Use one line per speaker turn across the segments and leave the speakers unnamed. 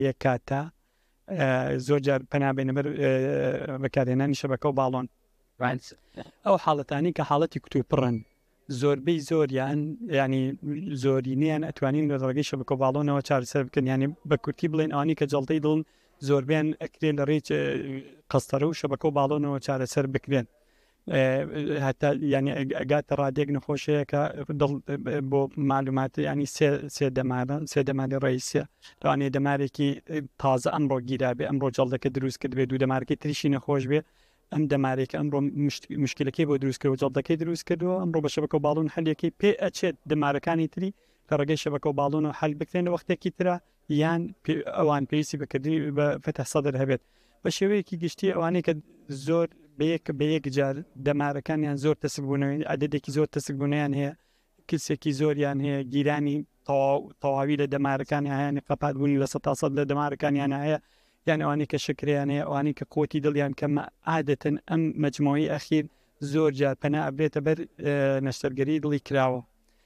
یەک کاتە زۆر جار پەنابێنە بەر بەکارهێنانی شەبەکە و باڵۆن ئەو حاڵەتانی کە حاڵەتی کتوپڕن زۆربەی زۆریان ینی زۆرینیان ئەتوانین لە ڕێگەی شەبەکە و باڵۆنەوە چارەسەر بکەن ینی بە کورتی بڵێن ئەوانی کە جەڵتەی دڵن زۆربیان ئەکرێن لە ڕێی قەستەرە و شەبەکە و باڵۆنەوە چارەسەر بکرێن هەتا ینی ئەگاتە ڕادێک نەخۆشەیەکە بۆ معلومات ینی سێ دەماری ڕئیسە لەوانێ دەمارێکی تازە ئەمڕۆ گیرابێ ئەمڕۆ جەڵدەکە دروست کرد بێت و دەمارەکەی تریشی نەخۆش بێ ئەم دەمارێک ئەمڕۆ مشکلەکەی بۆ دروستکرد و جەڵدەکەی دروست کردووە ئەمڕۆ بە شەبەکە و باڵۆن هەلەکەی پێ ئەچێت دەمارەکانی تری لە ڕێگەی شەبەکە و باڵۆن و هەل بکرێن لە وەختێکی ترە یان ئەوان پێویستی بەکردی بە فتح سەدر هەبێت بە شێوەیەکی گشتی ئەوانەی کە زۆر بە یەک جار دەمارەکانیان زۆر تەسکبوونەوەی عەدەدێکی زۆر تەسکبوونیان هەیە کەسێکی زۆریان هەیە گیرانی تەواوی لە دەمارەکانی هەیەی قەپات بوونی لە 100% لە دەمارەکانیان هەیە یان ئەوانی کە شکریان هەیە ئەوانی کە کۆتی دڵیان کەمە عادەتەن ئەم مەجموعی ئەخیر زۆر جار پەنا ئەبرێتە بەر نەشتەرگەری دڵی کراوە.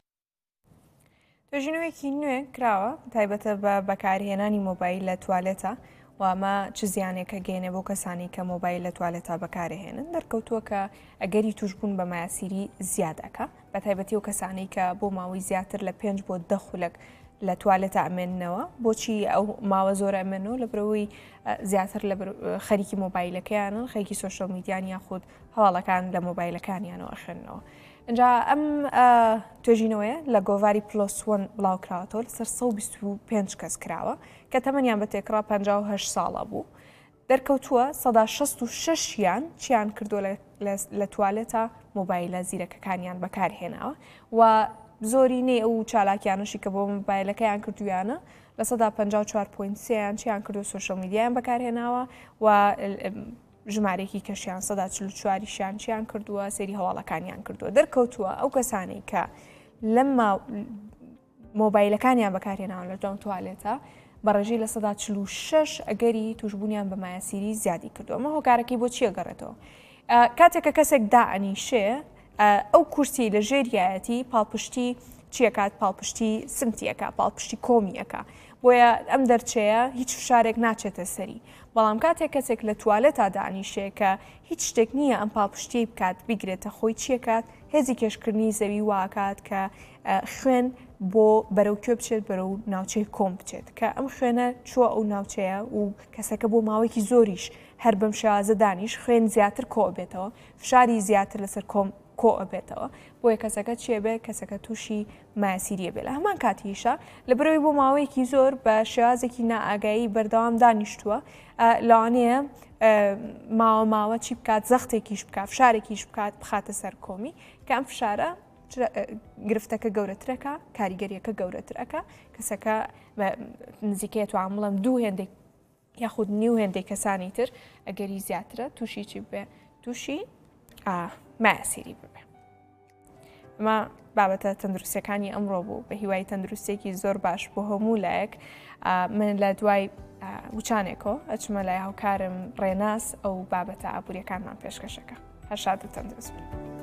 توێژینەوەیەکی نوێ کراوە تایبەتە بە بەکارهێنانی مۆبایل لە توالێتە و ئەمە چ زیانێکە گەێنێ بۆ کەسانی کە مۆبایل لە توالێتە بەکارهێنن دەرکەوتووە کە ئەگەری توشبوون بە مایاسیری زیادەکە بە تایبەتی و کەسانی کە بۆ ماوەی زیاتر لە 5 بۆ 10 خولەک لە توالێتە ئەمێننەوە بۆچی ئەو ماوە زۆر ئەمێنەوە لە برەوەی زیاتر لە خەریکی مۆبایلەکەیانن خەریکی سۆشەڵ میدیان یاخود هەواڵەکان لە مۆبایلەکانیانەوە ئەخێننەوە. اینجا ئەم توێژینەوەیە لە گۆڤاری پلۆسوەن بڵاوکراوەتەوە لەسەر 125 کەس کراوە کە تەمەنیان بە تێکڕا 58 ساڵە بوو دەرکەوتووە 166یان چیان کردو لە توالێتە مۆبایلە زیرەکەکانیان بەکارهێناوە و زۆرینەی ئەو چالاکیانشی کە بۆ مۆبایلەکەیان کردویانە لە 54.3یان چیان کردو سۆشەڵ میدیایان بەکارهێناوە و ژمارێکی کەشیان 144یان چیان کردووە سەیری هەواڵەکانیان کردووە دەرکەوتووە ئەو کەسانەی کە لەم مۆبایلەکانیان بەکارهێناوە لە جوان توالێتە بەڕێژەی لە 146 ئەگەری توشبوونیان بە مایاسیری زیادی کردووە ئەمە هۆکارەکەی بۆ چیە گەڕێتەوە کاتێک کە کەسێک دائەنیشێ ئەو کورسی لە ژێریایەتی پاڵپشتی چیەکات پاڵپشتی سمتیەکە پاڵپشتی کۆمیەکە بۆیە ئەم دەرچەیە هیچ فشارێک ناچێتە سەری بەڵام کاتێک کەسێک لە توالێتە دانیشێ کە هیچ شتێک نییە ئەم پاڵپشتی بکات بیگرێتە خۆی چیەکات هێزی کێشکردنی زەوی واکات کە خوێن بۆ بەرەو کوێ بچێت بەرەو ناوچەی کۆم بچێت کە ئەم خوێنە چوە ئەو ناوچەیە و کەسەکە بۆ ماوەیەکی زۆریش هەر بەم شێوازە دانیش خوێن زیاتر کۆ بێتەوە فشاری زیاتر لەسەر کۆم کۆ ئەبێتەوە بۆیە کەسەکە چیە بێ کەسەکە تووشی مایاسیریە بێت لە هەمان کاتیشە لە بەرەوەی بۆ ماوەیەکی زۆر بە شێوازێکی نائاگایی بەردەوام دانیشتووە لەوانەیە ماوە چی بکات زەختێکیش بکات فشارێکیش بکات بخاتە سەر کۆمی کە ئەم فشارە گرفتەکە گەورەترەکە کاریگەریەکە گەورەترەکە کەسەکە نزیکەیە تو عامڵم دوو هێندێک یاخود نیو هێندێک کەسانی تر ئەگەری زیاترە تووشی چی بێ تووشی مایاسیری ببێ ئەمە بابەتە تەندروستیەکانی ئەمڕۆ بوو بە هیوای تەندروستێکی زۆر باش بۆ هەموو لایەک من لە دوای وچانێکەوە ئەچمە لای هاوکارم ڕێناس ئەو بابەتە ئابوووریەکانمان پێشکەشەکە هەر شاد و تەندروست بن.